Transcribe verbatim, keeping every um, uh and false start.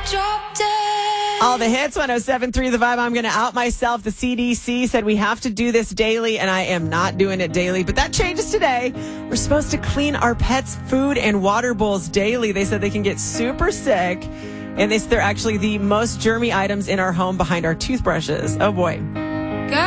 All the hits, one oh seven point three The Vibe. I'm going to out myself. The C D C said we have to do this daily, and I am not doing it daily. But that changes today. We're supposed to clean our pets' food and water bowls daily. They said they can get super sick, and they, they're actually the most germy items in our home behind our toothbrushes. Oh, boy.